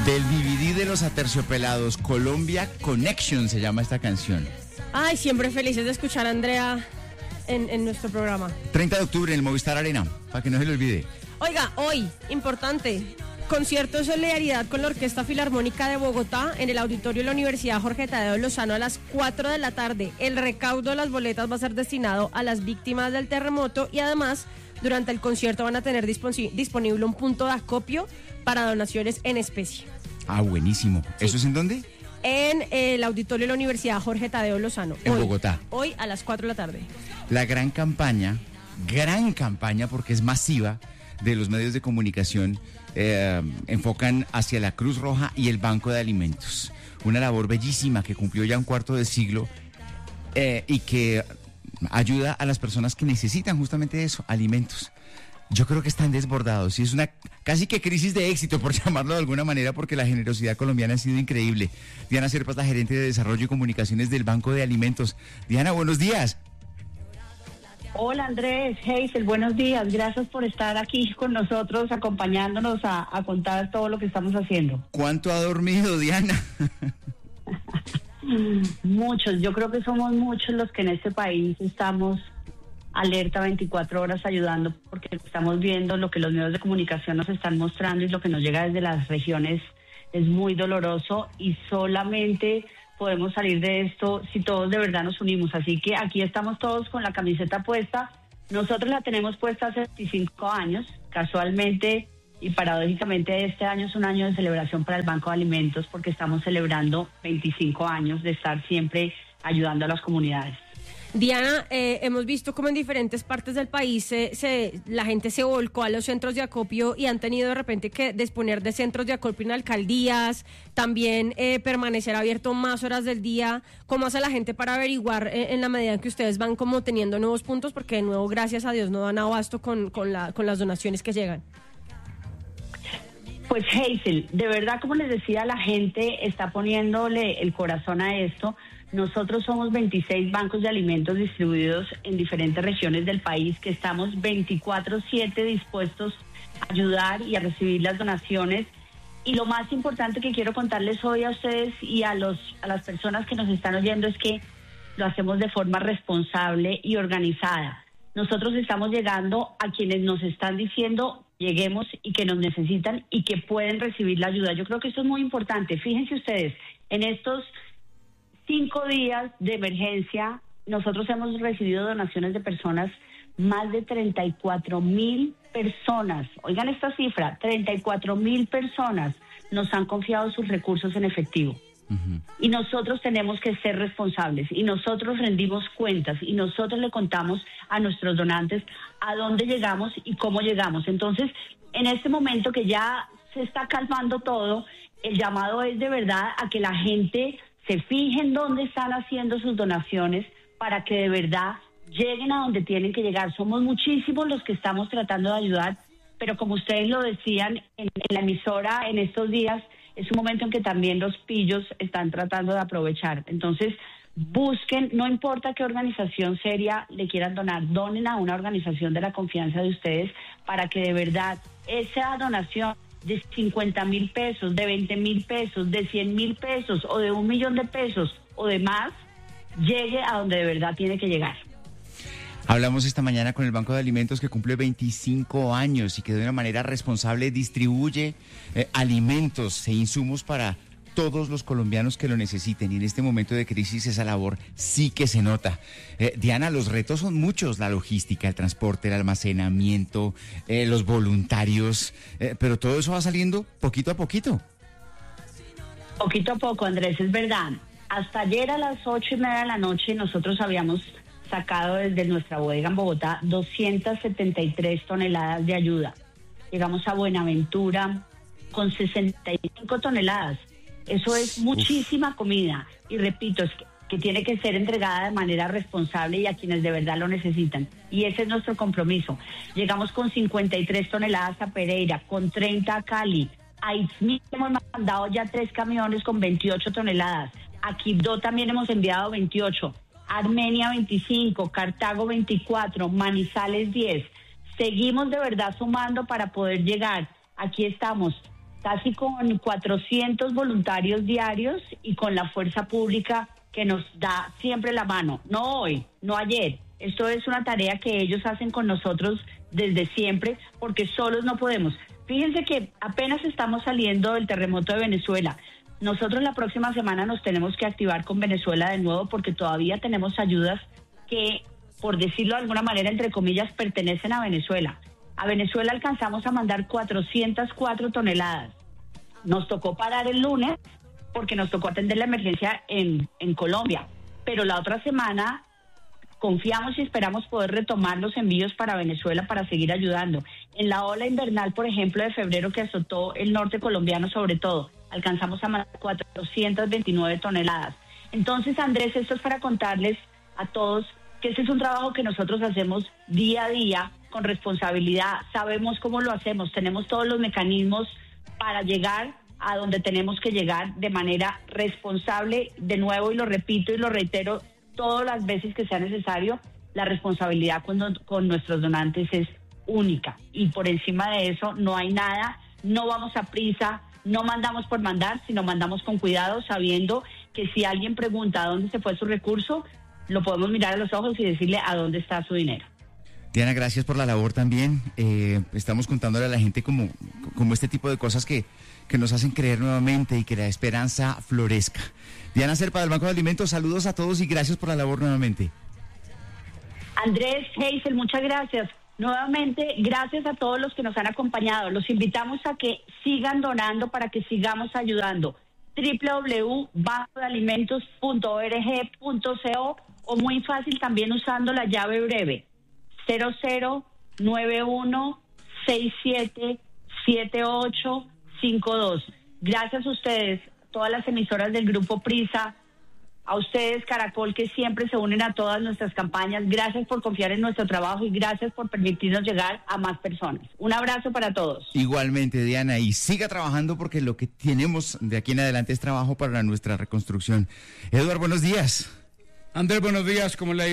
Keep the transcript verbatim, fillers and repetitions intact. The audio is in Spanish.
Del D V D de los Aterciopelados, Colombia Connection se llama esta canción. Ay, siempre felices de escuchar a Andrea en, en nuestro programa. treinta de octubre en el Movistar Arena, para que no se le olvide. Oiga, hoy, importante, concierto de solidaridad con la Orquesta Filarmónica de Bogotá en el auditorio de la Universidad Jorge Tadeo Lozano a las cuatro de la tarde. El recaudo de las boletas va a ser destinado a las víctimas del terremoto y además durante el concierto van a tener dispon- disponible un punto de acopio para donaciones en especie. Ah, buenísimo. Sí. ¿Eso es en dónde? En el auditorio de la Universidad Jorge Tadeo Lozano. En hoy, Bogotá. Hoy a las cuatro de la tarde. La gran campaña, gran campaña porque es masiva, de los medios de comunicación eh, enfocan hacia la Cruz Roja y el Banco de Alimentos. Una labor bellísima que cumplió ya un cuarto de siglo eh, y que ayuda a las personas que necesitan justamente eso, alimentos. Yo creo que están desbordados y es una casi que crisis de éxito, por llamarlo de alguna manera, porque la generosidad colombiana ha sido increíble. Diana Serpas, la gerente de Desarrollo y Comunicaciones del Banco de Alimentos. Diana, buenos días. Hola Andrés, Hazel, buenos días. Gracias por estar aquí con nosotros, acompañándonos a, a contar todo lo que estamos haciendo. ¿Cuánto ha dormido, Diana? Muchos, yo creo que somos muchos los que en este país estamos alerta veinticuatro horas ayudando, porque estamos viendo lo que los medios de comunicación nos están mostrando y lo que nos llega desde las regiones es muy doloroso y solamente podemos salir de esto si todos de verdad nos unimos. Así que aquí estamos todos con la camiseta puesta. Nosotros la tenemos puesta hace veinticinco años, casualmente y paradójicamente este año es un año de celebración para el Banco de Alimentos porque estamos celebrando veinticinco años de estar siempre ayudando a las comunidades. Diana, eh, hemos visto como en diferentes partes del país se, se, la gente se volcó a los centros de acopio y han tenido de repente que disponer de centros de acopio en alcaldías, también eh, permanecer abierto más horas del día. ¿Cómo hace la gente para averiguar eh, en la medida en que ustedes van como teniendo nuevos puntos? Porque de nuevo, gracias a Dios, no dan abasto con, con, la, con las donaciones que llegan. Pues Hazel, de verdad, como les decía, la gente está poniéndole el corazón a esto. Nosotros somos veintiséis bancos de alimentos distribuidos en diferentes regiones del país que estamos veinticuatro siete dispuestos a ayudar y a recibir las donaciones. Y lo más importante que quiero contarles hoy a ustedes y a los a las personas que nos están oyendo es que lo hacemos de forma responsable y organizada. Nosotros estamos llegando a quienes nos están diciendo lleguemos y que nos necesitan y que pueden recibir la ayuda. Yo creo que esto es muy importante. Fíjense ustedes, en estos cinco días de emergencia, nosotros hemos recibido donaciones de personas, más de treinta y cuatro mil personas. Oigan esta cifra, treinta y cuatro mil personas nos han confiado sus recursos en efectivo. Uh-huh. Y nosotros tenemos que ser responsables y nosotros rendimos cuentas y nosotros le contamos a nuestros donantes a dónde llegamos y cómo llegamos. Entonces, en este momento que ya se está calmando todo, el llamado es de verdad a que la gente se fijen dónde están haciendo sus donaciones para que de verdad lleguen a donde tienen que llegar. Somos muchísimos los que estamos tratando de ayudar, pero como ustedes lo decían en, en la emisora en estos días, es un momento en que también los pillos están tratando de aprovechar. Entonces, busquen, no importa qué organización seria le quieran donar, donen a una organización de la confianza de ustedes para que de verdad esa donación de cincuenta mil pesos, de veinte mil pesos, de cien mil pesos o de un millón de pesos o de más, llegue a donde de verdad tiene que llegar. Hablamos esta mañana con el Banco de Alimentos que cumple veinticinco años y que de una manera responsable distribuye eh, alimentos e insumos para todos los colombianos que lo necesiten. Y en este momento de crisis esa labor sí que se nota. Eh, Diana, los retos son muchos, la logística, el transporte, el almacenamiento, eh, los voluntarios, eh, pero todo eso va saliendo poquito a poquito. Poquito a poco, Andrés, es verdad. Hasta ayer a las ocho y media de la noche nosotros habíamos sacado desde nuestra bodega en Bogotá doscientas setenta y tres toneladas de ayuda. Llegamos a Buenaventura con sesenta y cinco toneladas. Eso es muchísima Uf. comida. Y repito, es que, que tiene que ser entregada de manera responsable y a quienes de verdad lo necesitan. Y ese es nuestro compromiso. Llegamos con cincuenta y tres toneladas a Pereira, con treinta a Cali. A Izmir hemos mandado ya tres camiones con veintiocho toneladas. A Quibdó también hemos enviado veintiocho. Armenia veinticinco, Cartago veinticuatro, Manizales diez. Seguimos de verdad sumando para poder llegar. Aquí estamos casi con cuatrocientos voluntarios diarios y con la fuerza pública que nos da siempre la mano, no hoy, no ayer. Esto es una tarea que ellos hacen con nosotros desde siempre, porque solos no podemos. Fíjense que apenas estamos saliendo del terremoto de Venezuela. Nosotros la próxima semana nos tenemos que activar con Venezuela de nuevo, porque todavía tenemos ayudas que, por decirlo de alguna manera, entre comillas, pertenecen a Venezuela. A Venezuela alcanzamos a mandar cuatrocientas cuatro toneladas. Nos tocó parar el lunes porque nos tocó atender la emergencia en, en Colombia. Pero la otra semana confiamos y esperamos poder retomar los envíos para Venezuela para seguir ayudando. En la ola invernal, por ejemplo, de febrero, que azotó el norte colombiano sobre todo, alcanzamos a mandar cuatrocientas veintinueve toneladas. Entonces, Andrés, esto es para contarles a todos que ese es un trabajo que nosotros hacemos día a día con responsabilidad. Sabemos cómo lo hacemos, tenemos todos los mecanismos para llegar a donde tenemos que llegar de manera responsable. De nuevo, y lo repito y lo reitero todas las veces que sea necesario, la responsabilidad con, con nuestros donantes es única. Y por encima de eso no hay nada, no vamos a prisa, no mandamos por mandar, sino mandamos con cuidado, sabiendo que si alguien pregunta a dónde se fue su recurso, lo podemos mirar a los ojos y decirle a dónde está su dinero. Diana, gracias por la labor también. Eh, estamos contándole a la gente como, como este tipo de cosas que, que nos hacen creer nuevamente y que la esperanza florezca. Diana Serpa, del Banco de Alimentos, saludos a todos y gracias por la labor nuevamente. Andrés, Hazel, muchas gracias. Nuevamente, gracias a todos los que nos han acompañado. Los invitamos a que sigan donando para que sigamos ayudando. doble u doble u doble u punto banco de alimentos punto org punto co o muy fácil también usando la llave breve cero cero nueve uno seis siete siete ocho cinco dos. Gracias a ustedes, todas las emisoras del Grupo Prisa, a ustedes, Caracol, que siempre se unen a todas nuestras campañas. Gracias por confiar en nuestro trabajo y gracias por permitirnos llegar a más personas. Un abrazo para todos. Igualmente, Diana, y siga trabajando porque lo que tenemos de aquí en adelante es trabajo para nuestra reconstrucción. Eduardo, buenos días. Andrés, buenos días, ¿cómo le ha ido?